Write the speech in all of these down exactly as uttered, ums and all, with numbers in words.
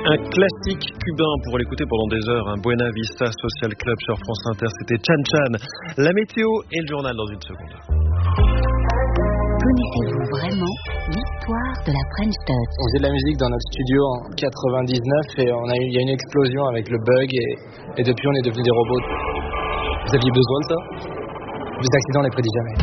Un classique cubain pour l'écouter pendant des heures, un Buena Vista Social Club sur France Inter, c'était Chan Chan. La météo et le journal dans une seconde. Connaissez-vous vraiment l'histoire de la French Touch? On faisait de la musique dans notre studio en quatre-vingt-dix-neuf et on a eu, il y a eu une explosion avec le bug et, et depuis on est devenus des robots. Vous aviez besoin de ça? Les accidents, on les prédit jamais.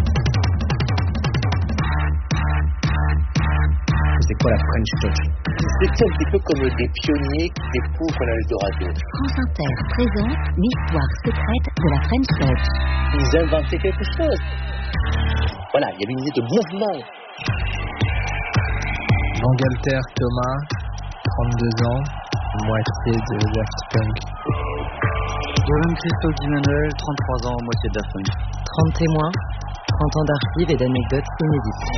C'est quoi la French Touch? C'était un petit peu comme des pionniers qui découvrent l'Eldorado. France Inter présente l'histoire secrète de la French Touch. Ils inventaient quelque chose. Voilà, il y avait une idée de mouvement. Bangalter Thomas, trente-deux ans, moitié de Daft Punk. Johan Christophe Guimandel, trente-trois ans, moitié de Daft Punk. trente témoins, trente ans d'archives et d'anecdotes inédites.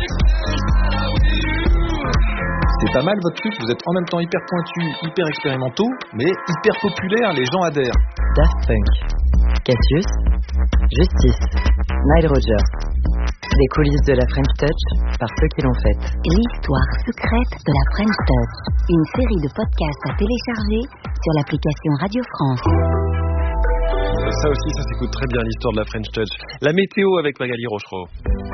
C'est pas mal votre truc, vous êtes en même temps hyper pointus, hyper expérimentaux, mais hyper populaires, les gens adhèrent. Daft Punk, Cassius, Justice, Nile Rodgers. Les coulisses de la French Touch par ceux qui l'ont faite. L'histoire secrète de la French Touch. Une série de podcasts à télécharger sur l'application Radio France. Ça aussi, ça s'écoute très bien, l'histoire de la French Touch. La météo avec Magali Rochereau.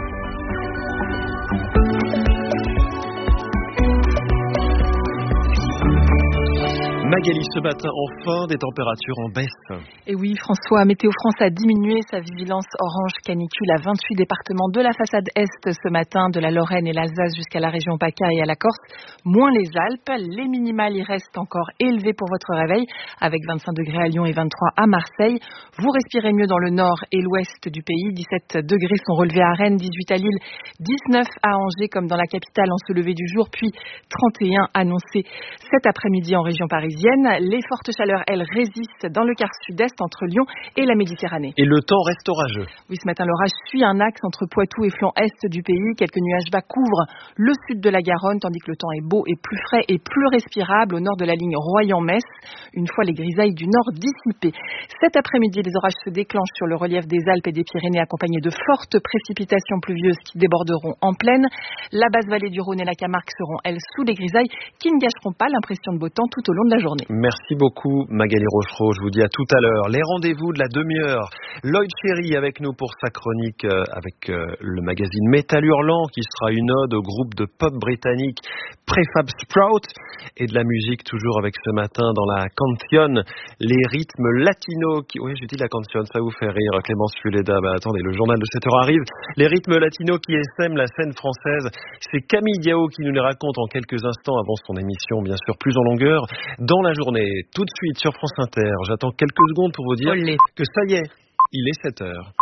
Magali, ce matin, enfin, des températures en baisse. Et oui, François, Météo France a diminué sa vigilance orange canicule à vingt-huit départements de la façade Est ce matin, de la Lorraine et l'Alsace jusqu'à la région PACA et à la Corse, moins les Alpes. Les minimales y restent encore élevées pour votre réveil, avec vingt-cinq degrés à Lyon et vingt-trois à Marseille. Vous respirez mieux dans le nord et l'ouest du pays. dix-sept degrés sont relevés à Rennes, dix-huit à Lille, dix-neuf à Angers, comme dans la capitale en ce lever du jour, puis trente et un annoncés cet après-midi en région parisienne. Les fortes chaleurs, elles, résistent dans le quart sud-est entre Lyon et la Méditerranée. Et le temps reste orageux. Oui, ce matin, l'orage suit un axe entre Poitou et flanc est du pays. Quelques nuages bas couvrent le sud de la Garonne, tandis que le temps est beau et plus frais et plus respirable au nord de la ligne Royan-Metz, une fois les grisailles du nord dissipées. Cet après-midi, les orages se déclenchent sur le relief des Alpes et des Pyrénées, accompagnés de fortes précipitations pluvieuses qui déborderont en plaine. La basse vallée du Rhône et la Camargue seront, elles, sous les grisailles, qui ne gâcheront pas l'impression de beau temps tout au long de la journée. Merci beaucoup Magali Rochereau, je vous dis à tout à l'heure. Les rendez-vous de la demi-heure. Lloyd Cherry avec nous pour sa chronique euh, avec euh, le magazine Métal Hurlant qui sera une ode au groupe de pop britannique Prefab Sprout et de la musique toujours avec ce matin dans la canción, les rythmes latinos qui... Oui, j'ai dit la canción, ça vous fait rire Clémence Fuleda. Bah attendez, le journal de sept heures arrive. Les rythmes latinos qui essaiment la scène française. C'est Camille Diao qui nous les raconte en quelques instants avant son émission, bien sûr plus en longueur, dans la journée. Tout de suite sur France Inter. J'attends quelques secondes pour vous dire Olé. que ça y est, il est sept heures.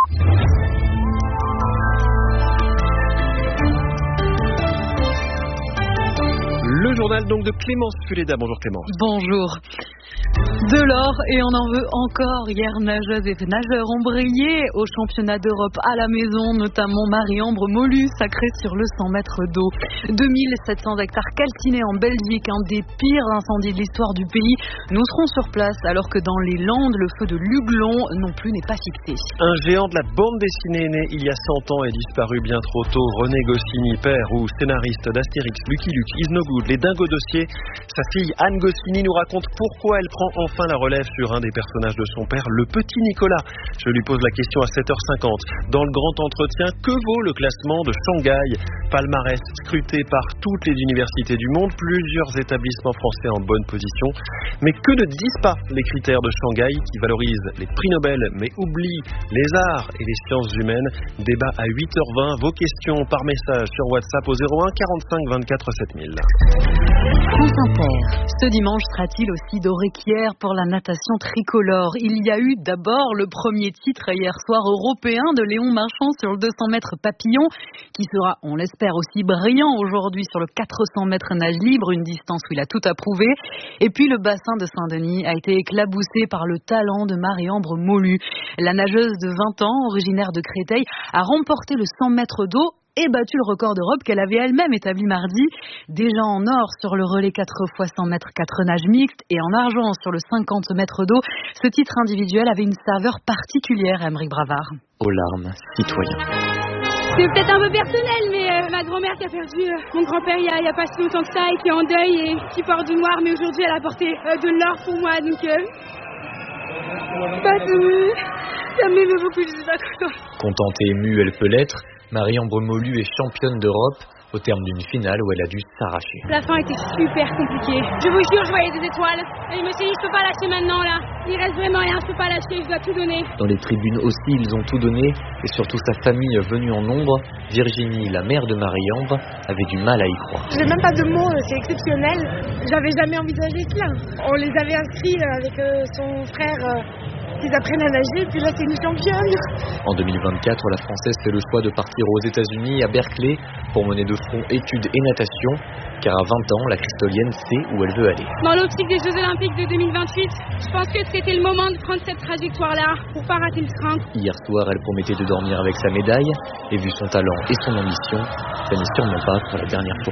Le journal donc de Clémence Fuleda. Bonjour Clémence. Bonjour. De l'or et on en veut encore. Hier, nageuses et nageurs ont brillé au championnat d'Europe à la maison, notamment Marie-Ambre Molu, sacrée sur le cent mètres d'eau. deux mille sept cents hectares calcinés en Belgique, un des pires incendies de l'histoire du pays. Nous serons sur place alors que dans les Landes, le feu de Luglon non plus n'est pas fixé. Un géant de la bande dessinée né il y a cent ans et disparu bien trop tôt, René Goscinny, père ou scénariste d'Astérix, Lucky Luke, Is No Good, Les Dingos Dossiers. Sa fille Anne Goscinny nous raconte pourquoi elle prend enfin la relève sur un des personnages de son père, le petit Nicolas. Je lui pose la question à sept heures cinquante. Dans le grand entretien, que vaut le classement de Shanghai? Palmarès scruté par toutes les universités du monde, plusieurs établissements français en bonne position. Mais que ne disent pas les critères de Shanghai qui valorisent les prix Nobel mais oublient les arts et les sciences humaines? Débat à huit heures vingt. Vos questions par message sur WhatsApp au zéro un quarante-cinq vingt-quatre sept mille. France Inter. Ce dimanche sera-t-il aussi doré qu'hier pour la natation tricolore? Il y a eu d'abord le premier titre hier soir européen de Léon Marchand sur le deux cents mètres papillon, qui sera, on l'espère, aussi brillant aujourd'hui sur le quatre cents mètres nage libre, une distance où il a tout approuvé. Et puis le bassin de Saint-Denis a été éclaboussé par le talent de Marie-Ambre Molu. La nageuse de vingt ans, originaire de Créteil, a remporté le cent mètres d'eau et battu le record d'Europe qu'elle avait elle-même établi mardi. Déjà en or sur le relais quatre fois cent mètres quatre nages mixtes et en argent sur le cinquante mètres d'eau, ce titre individuel avait une saveur particulière à Aymeric Bravard. Aux larmes, citoyens. C'est peut-être un peu personnel, mais euh, ma grand-mère qui a perdu euh, mon grand-père il y, a, il y a pas si longtemps que ça et qui est en deuil et qui porte du noir, mais aujourd'hui elle a porté euh, de l'or pour moi, donc euh, bah, ça m'émeut beaucoup, je suis pas contente. Contente et émue, elle peut l'être. Marie-Ambre Molu est championne d'Europe au terme d'une finale où elle a dû s'arracher. La fin était super compliquée. Je vous jure, je voyais des étoiles. Et je me suis dit, je peux pas lâcher maintenant là. Il reste vraiment rien, je peux pas lâcher, je dois tout donner. Dans les tribunes aussi, ils ont tout donné, et surtout sa famille venue en nombre. Virginie, la mère de Marie-Ambre, avait du mal à y croire. J'ai même pas de mots, c'est exceptionnel. J'avais jamais envisagé cela. On les avait inscrits avec euh, son frère. Euh... Ils apprennent à nager, puis là c'est une championne. En deux mille vingt-quatre, la Française fait le choix de partir aux États-Unis, à Berkeley, pour mener de front études et natation, car à vingt ans, la Cristolienne sait où elle veut aller. Dans l'optique des Jeux Olympiques de deux mille vingt-huit, je pense que c'était le moment de prendre cette trajectoire-là, pour pas rater le train. Hier soir, elle promettait de dormir avec sa médaille, et vu son talent et son ambition, ça n'est sûrement pas pour la dernière fois.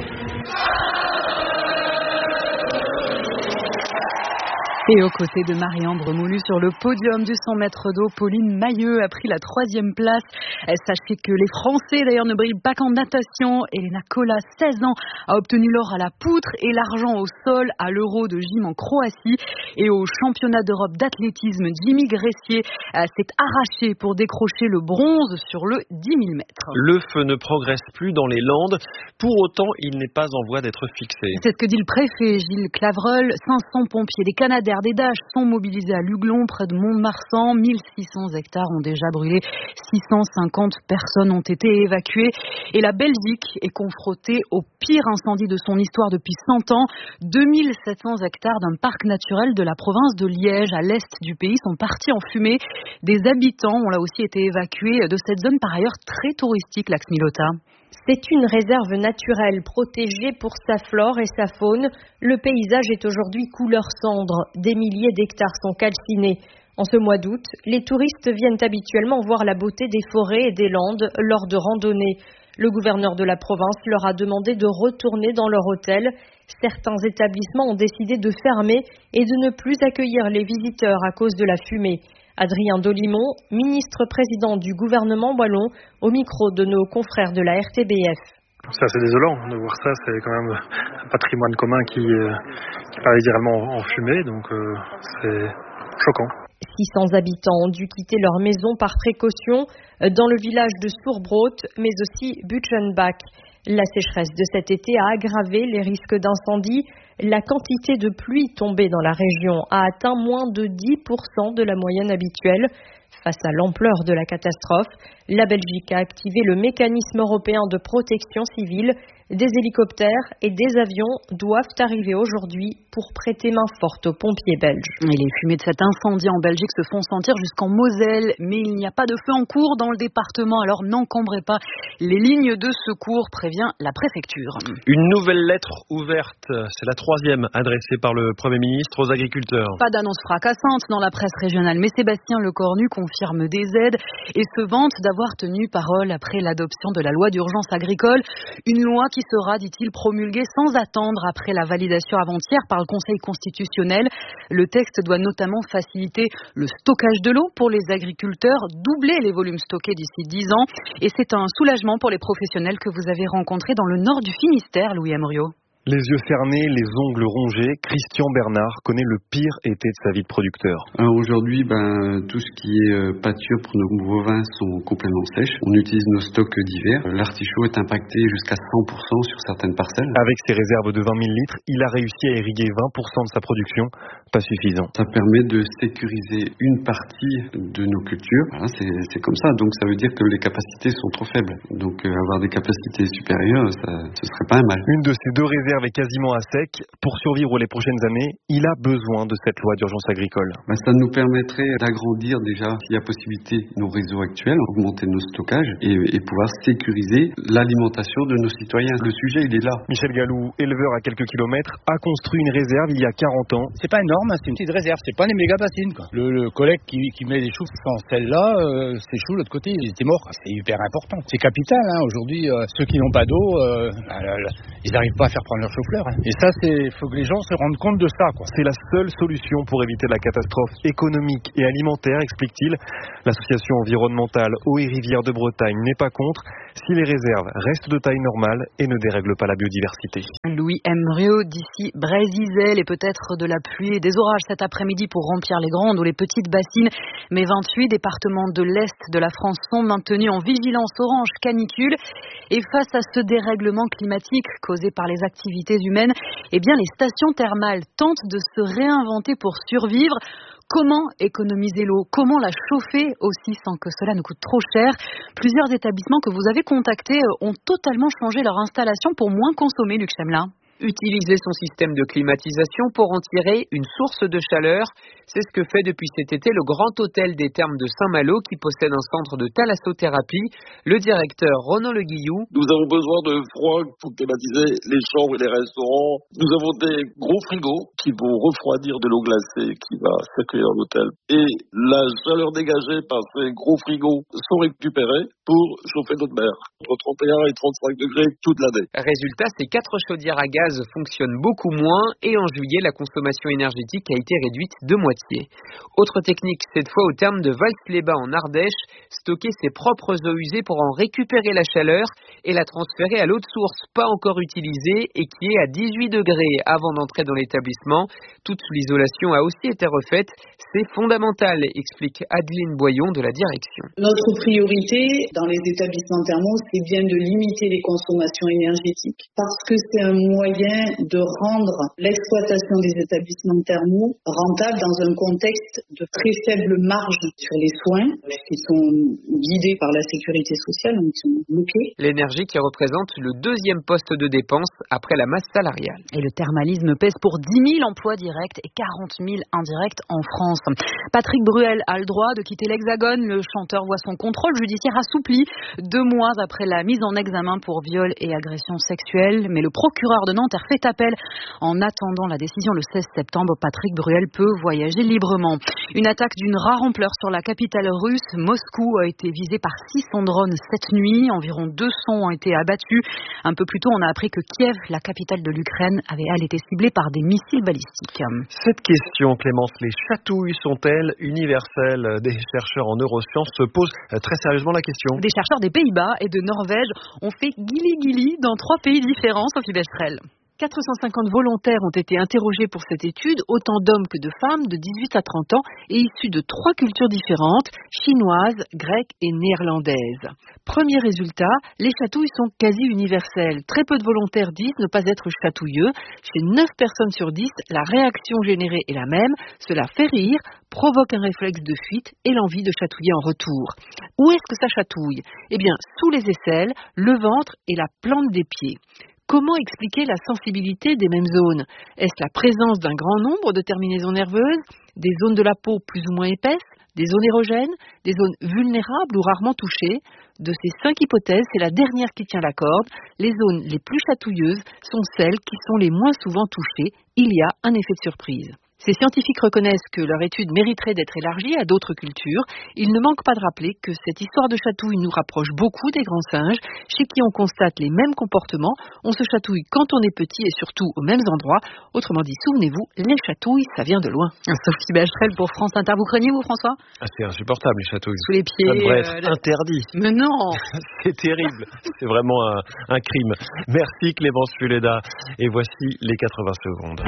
Et aux côtés de Marie-Ambre Molu sur le podium du cent mètres d'eau, Pauline Mailleux a pris la troisième place. Sachez que les Français d'ailleurs ne brillent pas qu'en natation. Elena Kola, seize ans, a obtenu l'or à la poutre et l'argent au sol à l'Euro de gym en Croatie. Et au championnat d'Europe d'athlétisme, Jimmy Gressier s'est arraché pour décrocher le bronze sur le dix mille mètres. Le feu ne progresse plus dans les Landes. Pour autant, il n'est pas en voie d'être fixé. C'est ce que dit le préfet Gilles Clavreul. cinq cents pompiers des Canadaires des Dash sont mobilisés à Luglon, près de Mont-de-Marsan. mille six cents hectares ont déjà brûlé. six cent cinquante personnes ont été évacuées. Et la Belgique est confrontée au pire incendie de son histoire depuis cent ans. deux mille sept cents hectares d'un parc naturel de la province de Liège, à l'est du pays, sont partis en fumée. Des habitants ont là aussi été évacués de cette zone par ailleurs très touristique, Lax Milota. C'est une réserve naturelle protégée pour sa flore et sa faune. Le paysage est aujourd'hui couleur cendre. Des milliers d'hectares sont calcinés. En ce mois d'août, les touristes viennent habituellement voir la beauté des forêts et des landes lors de randonnées. Le gouverneur de la province leur a demandé de retourner dans leur hôtel. Certains établissements ont décidé de fermer et de ne plus accueillir les visiteurs à cause de la fumée. Adrien Dolimon, ministre-président du gouvernement wallon, au micro de nos confrères de la R T B F. C'est assez désolant de voir ça, c'est quand même un patrimoine commun qui, euh, qui part littéralement en fumée, donc euh, c'est choquant. six cents habitants ont dû quitter leur maison par précaution dans le village de Sourbrot, mais aussi Butchenbach. La sécheresse de cet été a aggravé les risques d'incendie. La quantité de pluie tombée dans la région a atteint moins de dix pour cent de la moyenne habituelle. Face à l'ampleur de la catastrophe, la Belgique a activé le mécanisme européen de protection civile. Des hélicoptères et des avions doivent arriver aujourd'hui pour prêter main forte aux pompiers belges. Et les fumées de cet incendie en Belgique se font sentir jusqu'en Moselle, mais il n'y a pas de feu en cours dans le département, alors n'encombrez pas les lignes de secours, prévient la préfecture. Une nouvelle lettre ouverte, c'est la troisième adressée par le Premier ministre aux agriculteurs. Pas d'annonce fracassante dans la presse régionale, mais Sébastien Lecornu confirme des aides et se vante d'avoir tenu parole après l'adoption de la loi d'urgence agricole, une loi qui qui sera, dit-il, promulgué sans attendre après la validation avant-hier par le Conseil constitutionnel. Le texte doit notamment faciliter le stockage de l'eau pour les agriculteurs, doubler les volumes stockés d'ici dix ans. Et c'est un soulagement pour les professionnels que vous avez rencontrés dans le nord du Finistère, Louis Amriot. Les yeux fermés, les ongles rongés, Christian Bernard connaît le pire été de sa vie de producteur. Alors aujourd'hui, ben, tout ce qui est euh, pâture pour nos bovins sont complètement sèches. On utilise nos stocks d'hiver. L'artichaut est impacté jusqu'à cent pour cent sur certaines parcelles. Avec ses réserves de vingt mille litres, il a réussi à irriguer vingt pour cent de sa production. Pas suffisant. Ça permet de sécuriser une partie de nos cultures. Voilà, c'est, c'est comme ça. Donc ça veut dire que les capacités sont trop faibles. Donc euh, avoir des capacités supérieures, ça, ce serait pas un mal. Une de ces deux réserves est quasiment à sec. Pour survivre les prochaines années, il a besoin de cette loi d'urgence agricole. Ben, ça nous permettrait d'agrandir déjà, s'il y a possibilité, nos réseaux actuels, augmenter nos stockages et, et pouvoir sécuriser l'alimentation de nos citoyens. Le sujet, il est là. Michel Gallou, éleveur à quelques kilomètres, a construit une réserve il y a quarante ans. C'est pas énorme, c'est une petite réserve, c'est pas des méga bassines, quoi. Le, le collègue qui, qui met des choux sans celle-là, euh, ces choux de l'autre côté, ils étaient morts. C'est hyper important. C'est capital, hein. Aujourd'hui, euh, ceux qui n'ont pas d'eau, euh, ils n'arrivent pas à faire prendre cherche aux fleurs. Hein. Et ça, il faut que les gens se rendent compte de ça, quoi. C'est la seule solution pour éviter la catastrophe économique et alimentaire, explique-t-il. L'association environnementale Eau et Rivières de Bretagne n'est pas contre si les réserves restent de taille normale et ne dérèglent pas la biodiversité. Louis Emriot d'ici Brézisel et peut-être de la pluie et des orages cet après-midi pour remplir les grandes ou les petites bassines. Mais vingt-huit départements de l'Est de la France sont maintenus en vigilance orange canicule. Et face à ce dérèglement climatique causé par les activités humaines, eh bien les stations thermales tentent de se réinventer pour survivre. Comment économiser l'eau? Comment la chauffer aussi sans que cela ne coûte trop cher? Plusieurs établissements que vous avez contactés ont totalement changé leur installation pour moins consommer, Luc Chemelin. Utiliser son système de climatisation pour en tirer une source de chaleur. C'est ce que fait depuis cet été le Grand Hôtel des Thermes de Saint-Malo qui possède un centre de thalassothérapie. Le directeur Ronan Le Guillou. Nous avons besoin de froid pour climatiser les chambres et les restaurants. Nous avons des gros frigos qui vont refroidir de l'eau glacée qui va circuler dans l'hôtel. Et la chaleur dégagée par ces gros frigos sont récupérées pour chauffer notre mer. Entre trente et un et trente-cinq degrés toute l'année. Résultat, ces quatre chaudières à gaz fonctionne beaucoup moins et en juillet, la consommation énergétique a été réduite de moitié. Autre technique, cette fois au terme de Vals-les-Bains en Ardèche, stocker ses propres eaux usées pour en récupérer la chaleur et la transférer à l'eau de source pas encore utilisée et qui est à dix-huit degrés avant d'entrer dans l'établissement. Toute l'isolation a aussi été refaite. C'est fondamental, explique Adeline Boyon de la direction. Notre priorité dans les établissements thermaux, c'est bien de limiter les consommations énergétiques parce que c'est un moyen de rendre l'exploitation des établissements thermaux rentable dans un contexte de très faible marge sur les soins qui sont guidés par la sécurité sociale, donc ils sont bloqués. L'énergie qui représente le deuxième poste de dépense après la masse salariale. Et le thermalisme pèse pour dix mille emplois directs et quarante mille indirects en France. Patrick Bruel a le droit de quitter l'Hexagone. Le chanteur voit son contrôle judiciaire assoupli deux mois après la mise en examen pour viol et agression sexuelle. Mais le procureur de Nantes a fait appel. En attendant la décision le seize septembre, Patrick Bruel peut voyager librement. Une attaque d'une rare ampleur sur la capitale russe. Moscou a été visé par six cents drones cette nuit. Environ deux cents ont été abattus. Un peu plus tôt, on a appris que Kiev, la capitale de l'Ukraine, avait elle été ciblée par des missiles balistiques. Cette question, Clémence, les chatouilles sont-elles universelles? Des chercheurs en neurosciences se posent très sérieusement la question. Des chercheurs des Pays-Bas et de Norvège ont fait guili-guili dans trois pays différents, Sophie Bestrel. quatre cent cinquante volontaires ont été interrogés pour cette étude, autant d'hommes que de femmes de dix-huit à trente ans et issus de trois cultures différentes, chinoises, grecques et néerlandaises. Premier résultat, les chatouilles sont quasi universelles. Très peu de volontaires disent ne pas être chatouilleux. Chez neuf personnes sur dix, la réaction générée est la même. Cela fait rire, provoque un réflexe de fuite et l'envie de chatouiller en retour. Où est-ce que ça chatouille? Eh bien, sous les aisselles, le ventre et la plante des pieds. Comment expliquer la sensibilité des mêmes zones? Est-ce la présence d'un grand nombre de terminaisons nerveuses, des zones de la peau plus ou moins épaisses, des zones érogènes, des zones vulnérables ou rarement touchées? De ces cinq hypothèses, c'est la dernière qui tient la corde. Les zones les plus chatouilleuses sont celles qui sont les moins souvent touchées. Il y a un effet de surprise. Ces scientifiques reconnaissent que leur étude mériterait d'être élargie à d'autres cultures. Ils ne manquent pas de rappeler que cette histoire de chatouille nous rapproche beaucoup des grands singes, chez qui on constate les mêmes comportements. On se chatouille quand on est petit et surtout aux mêmes endroits. Autrement dit, souvenez-vous, les chatouilles, ça vient de loin. Sophie Bestrel pour France Inter. Vous craignez, vous, François? Ah, c'est insupportable, les chatouilles. Sous les pieds. Ça devrait être euh, interdit. Mais non. C'est terrible. C'est vraiment un, un crime. Merci Clémence Fuleda. Et voici les quatre-vingts secondes.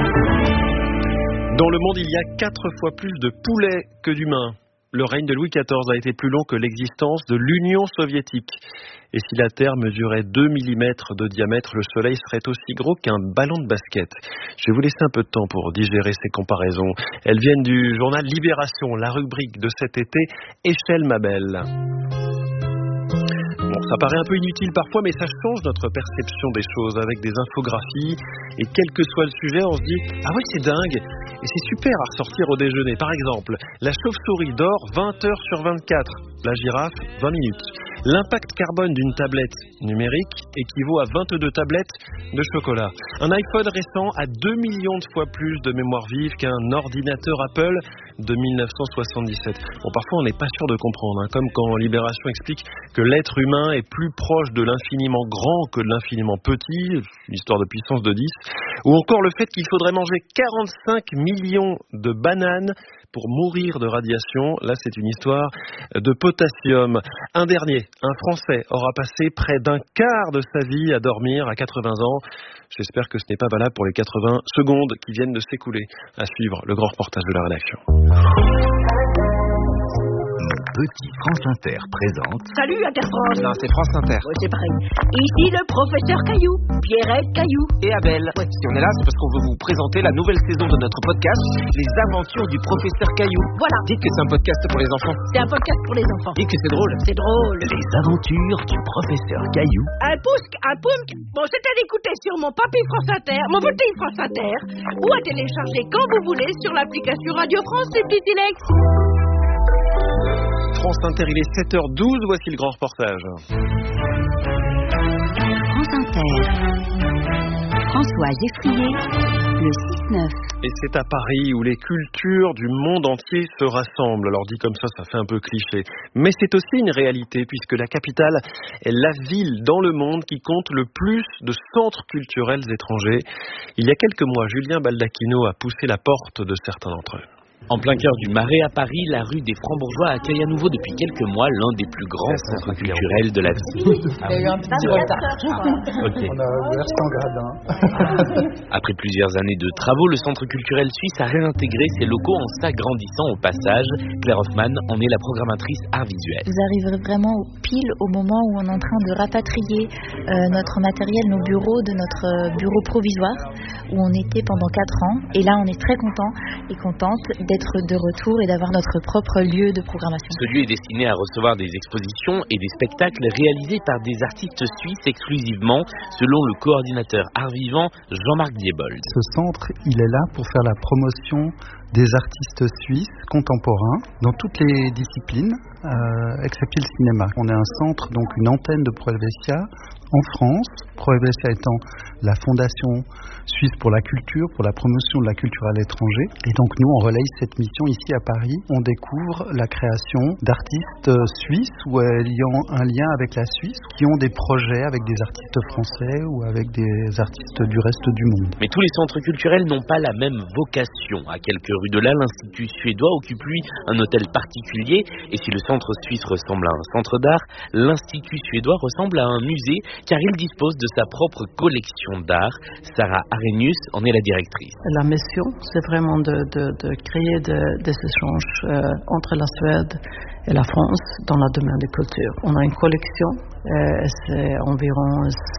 Dans le monde, il y a quatre fois plus de poulets que d'humains. Le règne de Louis quatorze a été plus long que l'existence de l'Union soviétique. Et si la Terre mesurait deux millimètres de diamètre, le Soleil serait aussi gros qu'un ballon de basket. Je vais vous laisser un peu de temps pour digérer ces comparaisons. Elles viennent du journal Libération, la rubrique de cet été, Échelle ma belle. Bon, ça paraît un peu inutile parfois, mais ça change notre perception des choses avec des infographies. Et quel que soit le sujet, on se dit « Ah oui, c'est dingue !» Et c'est super à ressortir au déjeuner. Par exemple, la chauve-souris dort vingt heures sur vingt-quatre, la girafe vingt minutes. L'impact carbone d'une tablette numérique équivaut à vingt-deux tablettes de chocolat. Un iPhone récent a deux millions de fois plus de mémoire vive qu'un ordinateur Apple de mille neuf cent soixante-dix-sept. Bon, parfois on n'est pas sûr de comprendre, hein, comme quand Libération explique que l'être humain est plus proche de l'infiniment grand que de l'infiniment petit, une histoire de puissance de dix, ou encore le fait qu'il faudrait manger quarante-cinq millions de bananes pour mourir de radiation. Là, c'est une histoire de potassium. Un dernier, un Français aura passé près d'un quart de sa vie à dormir à quatre-vingts ans. J'espère que ce n'est pas valable pour les quatre-vingts secondes qui viennent de s'écouler. À suivre le grand reportage de la rédaction. Petit France Inter présente. Salut Inter-France. Non, c'est France Inter. Ouais, c'est pareil. Ici le professeur Caillou, Pierrette Caillou. Et Abel. Ouais. Si on est là, c'est parce qu'on veut vous présenter la nouvelle saison de notre podcast, Les Aventures du professeur Caillou. Voilà. Dites que c'est un podcast pour les enfants. C'est un podcast pour les enfants. Dites que c'est drôle. C'est drôle. Les Aventures du professeur Caillou. Un pouce, un poum. Bon, c'est à l'écouter sur mon papy France Inter, mon petit France Inter, ou à télécharger quand vous voulez sur l'application Radio France et Petit Lex. France Inter, il est sept heures douze, voici le grand reportage. France Inter. François Geffrier, le six neuf. Et c'est à Paris où les cultures du monde entier se rassemblent. Alors dit comme ça, ça fait un peu cliché. Mais c'est aussi une réalité puisque la capitale est la ville dans le monde qui compte le plus de centres culturels étrangers. Il y a quelques mois, Julien Baldacchino a poussé la porte de certains d'entre eux. En plein cœur du Marais à Paris, la rue des Francs-Bourgeois accueille à nouveau depuis quelques mois l'un des plus grands centres culturels de la ville. Il y a eu un petit retard. Okay. On a ouvert sans gradin. Après plusieurs années de travaux, le centre culturel suisse a réintégré ses locaux en s'agrandissant au passage. Claire Hoffmann en est la programmatrice art visuel. Vous arriverez vraiment pile au moment où on est en train de rapatrier euh, notre matériel, nos bureaux de notre bureau provisoire où on était pendant quatre ans. Et là, on est très content et contente d'être de retour et d'avoir notre propre lieu de programmation. Ce lieu est destiné à recevoir des expositions et des spectacles réalisés par des artistes suisses exclusivement, selon le coordinateur art vivant Jean-Marc Diebold. Ce centre, il est là pour faire la promotion des artistes suisses contemporains dans toutes les disciplines, euh, excepté le cinéma. On est un centre, donc une antenne de Pro Helvetia en France, Pro Helvetia étant la fondation suisse pour la culture, pour la promotion de la culture à l'étranger. Et donc nous, on relaye cette mission ici à Paris. On découvre la création d'artistes suisses ou ayant un lien avec la Suisse, qui ont des projets avec des artistes français ou avec des artistes du reste du monde. Mais tous les centres culturels n'ont pas la même vocation. À quelques rues de là, l'Institut suédois occupe lui un hôtel particulier. Et si le centre suisse ressemble à un centre d'art, l'Institut suédois ressemble à un musée, car il dispose de sa propre collection d'art. Sarah Arrhenius en est la directrice. La mission, c'est vraiment de, de, de créer de, des échanges euh, entre la Suède et la France dans le domaine de culture. On a une collection, euh, c'est environ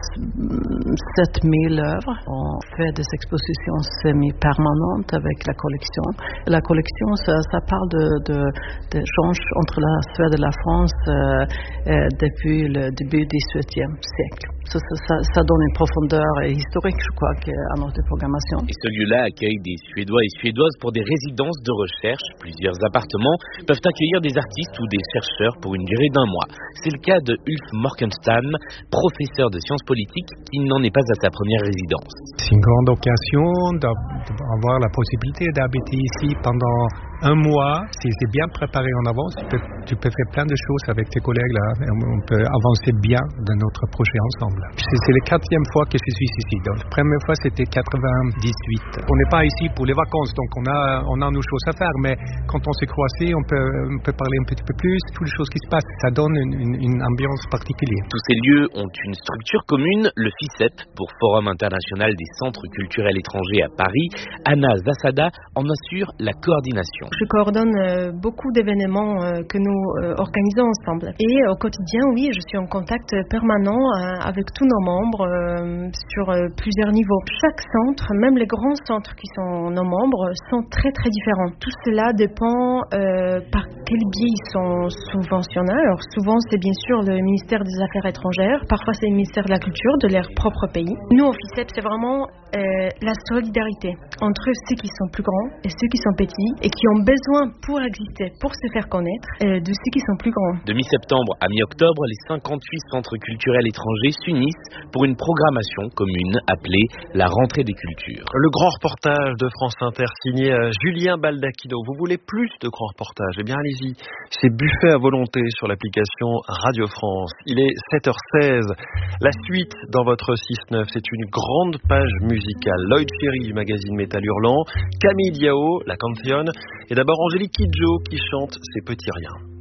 sept mille œuvres. On fait des expositions semi-permanentes avec la collection. Et la collection, ça, ça parle de, de, d'échanges entre la Suède et la France euh, euh, depuis le début du dix-huitième siècle. Ça, ça, ça donne une profondeur historique, je crois, à notre programmation. Et ce lieu-là accueille des Suédois et Suédoises pour des résidences de recherche. Plusieurs appartements peuvent accueillir des artistes ou des chercheurs pour une durée d'un mois. C'est le cas de Ulf Morkenstam, professeur de sciences politiques, qui n'en est pas à sa première résidence. C'est une grande occasion d'avoir la possibilité d'habiter ici pendant un mois. Si c'est bien préparé en avance, tu peux, tu peux faire plein de choses avec tes collègues là. On peut avancer bien dans notre projet ensemble. C'est la quatrième fois que je suis ici. Donc, la première fois, c'était quatre-vingt-dix-huit. On n'est pas ici pour les vacances, donc on a, on a nos choses à faire. Mais quand on s'est croisés, on peut, on peut parler un petit peu plus. Toutes les choses qui se passent, ça donne une, une, une ambiance particulière. Tous ces lieux ont une structure commune, le FICEP, pour Forum international des centres culturels étrangers à Paris. Anna Zasada en assure la coordination. Je coordonne euh, beaucoup d'événements euh, que nous euh, organisons ensemble. Et au quotidien, oui, je suis en contact permanent euh, avec tous nos membres euh, sur euh, plusieurs niveaux. Chaque centre, même les grands centres qui sont nos membres, sont très très différents. Tout cela dépend euh, par quel biais ils sont subventionnés. Alors souvent, c'est bien sûr le ministère des Affaires étrangères. Parfois, c'est le ministère de la Culture de leur propre pays. Nous, au FICEP, c'est vraiment euh, la solidarité entre ceux qui sont plus grands et ceux qui sont petits et qui ont besoin pour exister, pour se faire connaître, euh, de ceux qui sont plus grands. De mi-septembre à mi-octobre, les cinquante-huit centres culturels étrangers s'unissent pour une programmation commune appelée la rentrée des cultures. Le grand reportage de France Inter signé Julien Baldacchino. Vous voulez plus de grands reportages? Eh bien allez-y, c'est buffet à volonté sur l'application Radio France. Il est sept heures seize. La suite dans votre six neuf, c'est une grande page musicale. Lloyd Cherry du magazine Métal Hurlant, Camille Diao, la Canción, et d'abord Angélique Kidjo qui chante Ces petits riens.